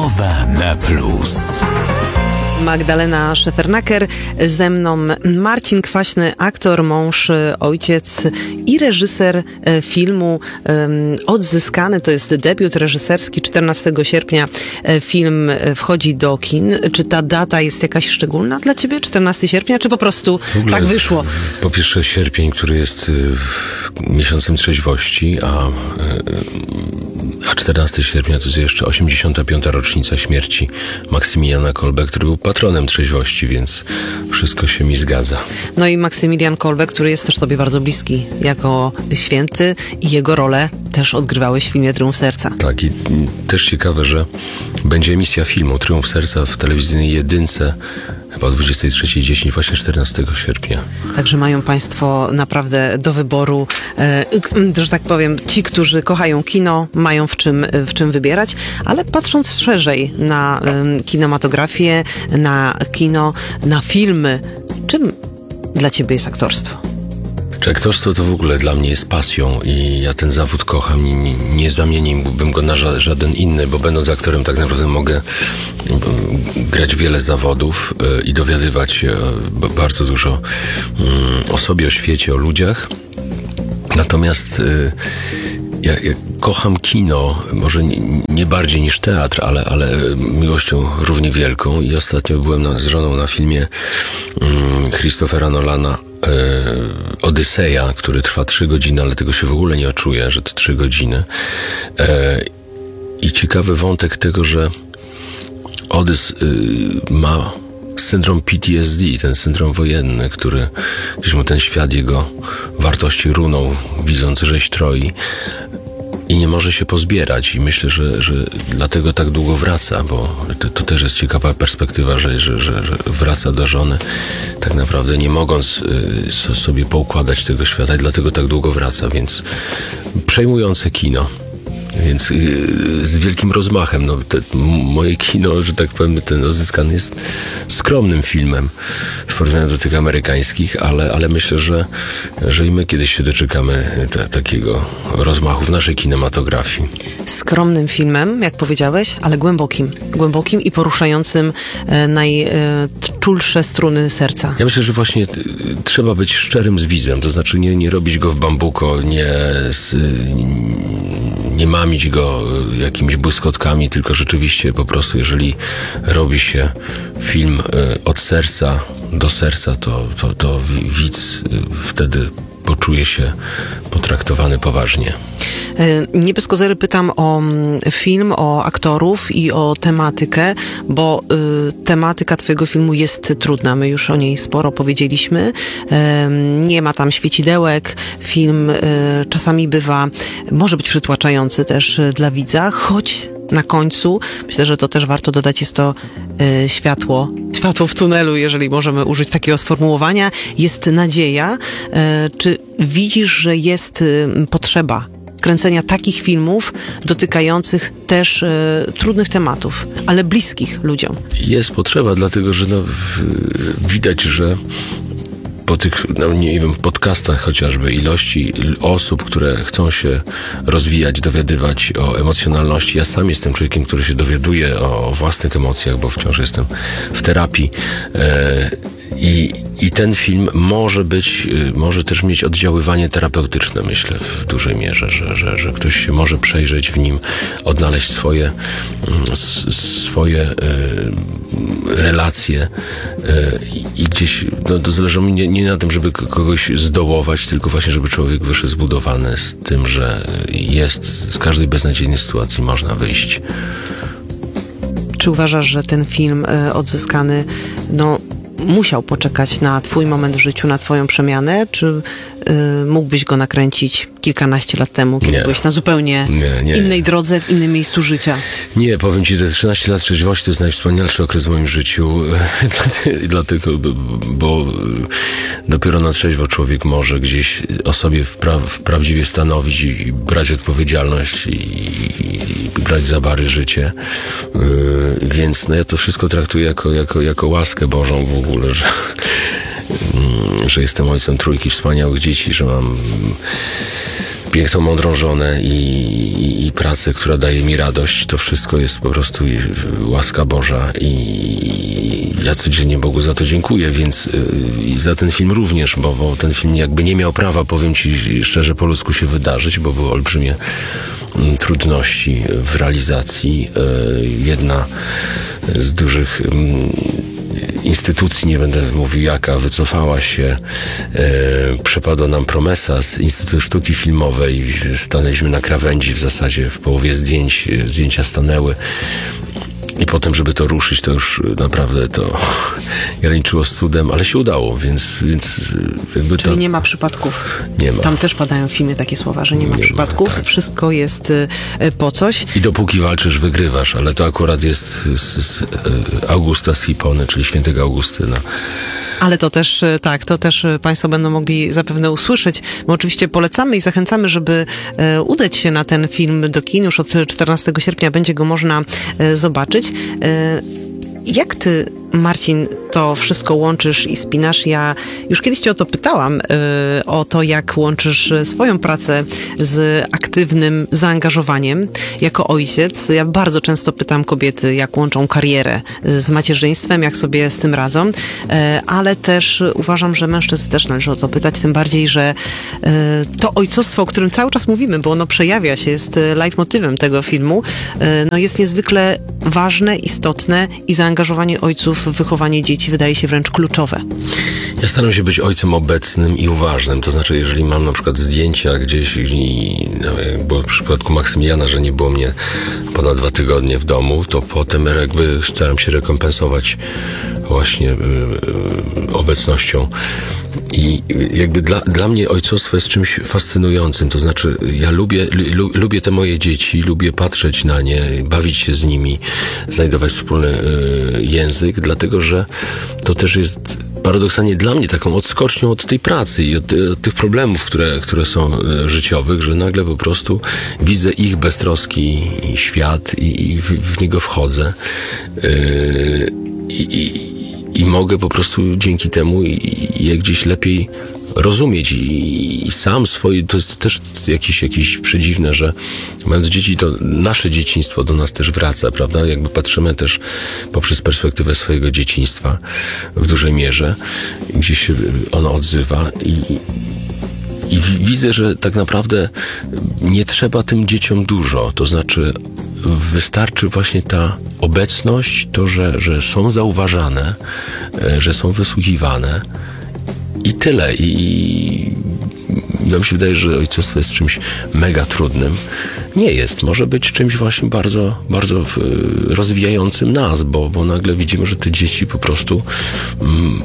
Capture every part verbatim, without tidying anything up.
Rozmowa na plus. Magdalena Szefernaker, ze mną Marcin Kwaśny, aktor, mąż, ojciec i reżyser filmu um, Odzyskany. To jest debiut reżyserski. czternastego sierpnia film wchodzi do kin. Czy ta data jest jakaś szczególna dla ciebie? czternastego sierpnia? Czy po prostu ogóle, tak wyszło? Po pierwsze sierpień, który jest miesiącem trzeźwości, a, a czternastego sierpnia to jest jeszcze osiemdziesiąta piąta rocznica śmierci Maksymiliana Kolbe, który był patronem trzeźwości, więc wszystko się mi zgadza. No i Maksymilian Kolbe, który jest też tobie bardzo bliski jako święty, i jego rolę też odgrywałeś w filmie Triumf Serca. Tak, i też ciekawe, że będzie emisja filmu Triumf Serca w telewizyjnej jedynce chyba o dwudziestej trzeciej dziesięć, właśnie czternastego sierpnia. Także mają państwo naprawdę do wyboru, e, że tak powiem, ci, którzy kochają kino, mają w czym, w czym wybierać, ale patrząc szerzej na e, kinematografię, na kino, na filmy, czym dla ciebie jest aktorstwo? Czy aktorstwo to w ogóle dla mnie jest pasją i ja ten zawód kocham i nie, nie zamieniłbym go na ża- żaden inny, bo będąc aktorem tak naprawdę mogę grać wiele zawodów y, i dowiadywać się y, bardzo dużo y, o sobie, o świecie, o ludziach. Natomiast y, ja, ja kocham kino, może nie, nie bardziej niż teatr, ale, ale miłością równie wielką, i ostatnio byłem na, z żoną na filmie y, Christophera Nolana Odyseja, który trwa trzy godziny, ale tego się w ogóle nie czuje, że to trzy godziny. I ciekawy wątek tego, że Odys ma syndrom P T S D, ten syndrom wojenny, który gdzieś mu ten świat, jego wartości runął, widząc rzeź Troi, i nie może się pozbierać, i myślę, że, że dlatego tak długo wraca, bo to, to też jest ciekawa perspektywa, że, że, że wraca do żony tak naprawdę nie mogąc y, sobie poukładać tego świata, i dlatego tak długo wraca, więc przejmujące kino. Więc yy, z wielkim rozmachem. No, te, m- moje kino, że tak powiem, ten Odzyskany jest skromnym filmem w porównaniu do tych amerykańskich, ale, ale myślę, że, że i my kiedyś się doczekamy te, takiego rozmachu w naszej kinematografii. Skromnym filmem, jak powiedziałeś, ale głębokim. Głębokim i poruszającym e, najczulsze struny serca. Ja myślę, że właśnie y, trzeba być szczerym z widzem, to znaczy nie, nie robić go w bambuko, nie, z, nie mamić go jakimiś błyskotkami, tylko rzeczywiście po prostu, jeżeli robi się film y, od serca do serca, to, to, to widz y, wtedy poczuje się potraktowany poważnie. Nie bez kozery pytam o film, o aktorów i o tematykę, bo y, tematyka twojego filmu jest trudna. My już o niej sporo powiedzieliśmy. Y, nie ma tam świecidełek. Film y, czasami bywa, może być przytłaczający też y, dla widza, choć na końcu, myślę, że to też warto dodać, jest to y, światło, światło w tunelu, jeżeli możemy użyć takiego sformułowania. Jest nadzieja. Y, czy widzisz, że jest y, potrzeba kręcenia takich filmów dotykających też e, trudnych tematów, ale bliskich ludziom? Jest potrzeba, dlatego że no, w, widać, że po tych, no, nie wiem, podcastach chociażby, ilości osób, które chcą się rozwijać, dowiadywać o emocjonalności. Ja sam jestem człowiekiem, który się dowiaduje o własnych emocjach, bo wciąż jestem w terapii. E, I, I ten film może być, może też mieć oddziaływanie terapeutyczne, myślę, w dużej mierze, że, że, że ktoś się może przejrzeć w nim, odnaleźć swoje, swoje y, relacje y, i gdzieś, no, to zależy mi nie, nie na tym, żeby kogoś zdołować, tylko właśnie, żeby człowiek wyszedł zbudowany z tym, że jest, z każdej beznadziejnej sytuacji można wyjść. Czy uważasz, że ten film y, Odzyskany, no, musiał poczekać na twój moment w życiu, na twoją przemianę, czy y, mógłbyś go nakręcić kilkanaście lat temu, kiedy nie. byłeś na zupełnie nie, nie, innej nie. drodze, w innym miejscu życia? Nie, powiem ci, że trzynaście lat trzeźwości to jest najwspanialszy okres w moim życiu, dlatego, bo dopiero na trzeźwo człowiek może gdzieś o sobie wpra- wprawdziwie stanowić i brać odpowiedzialność i, i, i brać za bary życie, yy, więc no ja to wszystko traktuję jako, jako, jako łaskę Bożą w ogóle, że że jestem ojcem trójki wspaniałych dzieci, że mam piękną, mądrą żonę i, i, i pracę, która daje mi radość. To wszystko jest po prostu łaska Boża i ja codziennie Bogu za to dziękuję, więc i za ten film również, bo, bo ten film jakby nie miał prawa, powiem ci szczerze, po ludzku się wydarzyć, bo były olbrzymie trudności w realizacji. Jedna z dużych instytucji, nie będę mówił jaka, wycofała się, e, przepadła nam promesa z Instytutu Sztuki Filmowej, stanęliśmy na krawędzi w zasadzie, w połowie zdjęć, zdjęcia stanęły i potem, żeby to ruszyć, to już naprawdę to graniczyło z cudem, ale się udało, więc, więc jakby Czyli to... nie ma przypadków. Nie ma. Tam też padają w filmie takie słowa, że nie ma nie przypadków, ma, tak. Wszystko jest y, po coś. I dopóki walczysz, wygrywasz, ale to akurat jest z, z, z Augusta z Hipony, czyli świętego Augustyna. Ale to też, tak, to też Państwo będą mogli zapewne usłyszeć. My oczywiście polecamy i zachęcamy, żeby e, udać się na ten film do kin. Już od czternastego sierpnia będzie go można e, zobaczyć. E, jak ty, Marcin, to wszystko łączysz i spinasz? Ja już kiedyś cię o to pytałam, y, o to, jak łączysz swoją pracę z aktywnym zaangażowaniem jako ojciec. Ja bardzo często pytam kobiety, jak łączą karierę z macierzyństwem, jak sobie z tym radzą, y, ale też uważam, że mężczyzn też należy o to pytać, tym bardziej, że y, to ojcostwo, o którym cały czas mówimy, bo ono przejawia się, jest leitmotywem tego filmu, y, no jest niezwykle ważne, istotne i zaangażowanie ojców w wychowanie dzieci wydaje się wręcz kluczowe. Ja staram się być ojcem obecnym i uważnym. To znaczy, jeżeli mam na przykład zdjęcia gdzieś i no, jak było w przypadku Maksymiliana, że nie było mnie ponad dwa tygodnie w domu, to potem jakby staram się rekompensować właśnie yy, obecnością. I jakby dla, dla mnie ojcostwo jest czymś fascynującym. To znaczy, ja lubię, lu, lubię te moje dzieci, lubię patrzeć na nie, bawić się z nimi, znajdować wspólny y, język, dlatego że to też jest paradoksalnie dla mnie taką odskocznią od tej pracy i od, od tych problemów, które, które są y, życiowych, że nagle po prostu widzę ich beztroski świat i, i w, w niego wchodzę. Y, i, I mogę po prostu dzięki temu je gdzieś lepiej rozumieć i, i sam swoje, to jest też jakieś, jakieś przedziwne, że mając dzieci, to nasze dzieciństwo do nas też wraca, prawda? Jakby patrzymy też poprzez perspektywę swojego dzieciństwa w dużej mierze, gdzieś się ono odzywa i I widzę, że tak naprawdę nie trzeba tym dzieciom dużo. To znaczy wystarczy właśnie ta obecność, to, że, że są zauważane, że są wysłuchiwane i tyle. I nam się wydaje, że ojcostwo jest czymś mega trudnym. Nie jest. Może być czymś właśnie bardzo, bardzo rozwijającym nas, bo, bo nagle widzimy, że te dzieci po prostu mm,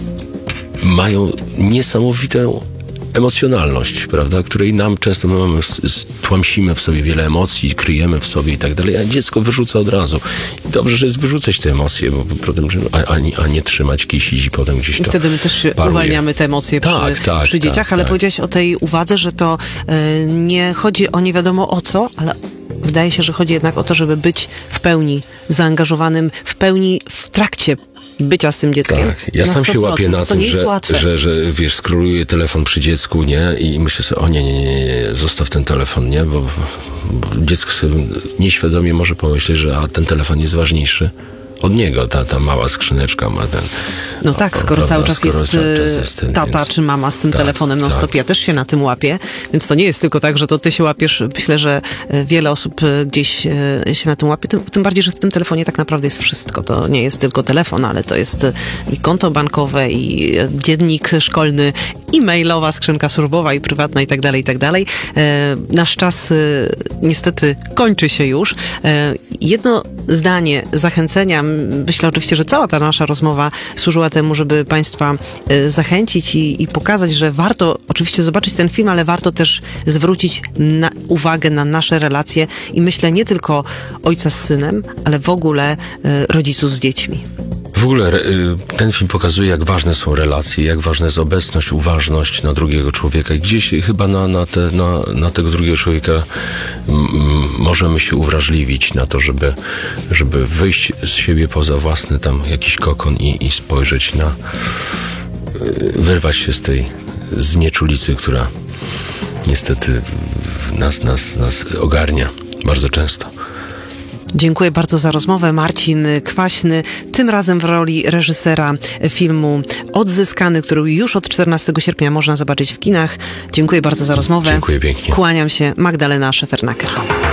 mają niesamowitą emocjonalność, prawda, której nam często my mamy, tłamsimy w sobie wiele emocji, kryjemy w sobie i tak dalej, a dziecko wyrzuca od razu. I dobrze, że jest wyrzucać te emocje, bo potem, a, a, a nie trzymać kisić i potem gdzieś to I wtedy my też paruje. uwalniamy te emocje tak, przy, tak, przy dzieciach, tak, ale tak. powiedziałeś o tej uwadze, że to y, nie chodzi o nie wiadomo o co, ale wydaje się, że chodzi jednak o to, żeby być w pełni zaangażowanym, w pełni w trakcie bycia z tym dzieckiem. Tak, ja sam się łapię na tym, że, że, że wiesz, skroluję telefon przy dziecku, nie? I myślę sobie, o nie, nie, nie, nie, zostaw ten telefon, nie? Bo, bo dziecko sobie nieświadomie może pomyśleć, że a ten telefon jest ważniejszy od niego, ta, ta mała skrzyneczka ma ten... No tak, o, skoro prawda, cały czas skoro jest, cały czas jest ten, tata więc... czy mama z tym tak, telefonem non stop, tak. ja też się na tym łapię, więc to nie jest tylko tak, że to ty się łapiesz. Myślę, że wiele osób gdzieś się na tym łapie, tym, tym bardziej, że w tym telefonie tak naprawdę jest wszystko. To nie jest tylko telefon, ale to jest i konto bankowe, i dziennik szkolny, i mailowa skrzynka służbowa, i prywatna, i tak dalej, i tak dalej. Nasz czas niestety kończy się już. Jedno zdanie zachęcenia, myślę oczywiście, że cała ta nasza rozmowa służyła temu, żeby Państwa y, zachęcić i, i pokazać, że warto oczywiście zobaczyć ten film, ale warto też zwrócić na, uwagę na nasze relacje i myślę nie tylko ojca z synem, ale w ogóle y, rodziców z dziećmi. W ogóle ten film pokazuje, jak ważne są relacje, jak ważna jest obecność, uważność na drugiego człowieka. I gdzieś chyba na, na, te, na, na tego drugiego człowieka m, możemy się uwrażliwić na to, żeby, żeby wyjść z siebie poza własny tam jakiś kokon i, i spojrzeć na... wyrwać się z tej znieczulicy, która niestety nas, nas, nas ogarnia bardzo często. Dziękuję bardzo za rozmowę. Marcin Kwaśny, tym razem w roli reżysera filmu Odzyskany, który już od czternastego sierpnia można zobaczyć w kinach. Dziękuję bardzo za rozmowę. Dziękuję pięknie. Kłaniam się, Magdalena Szefernaker.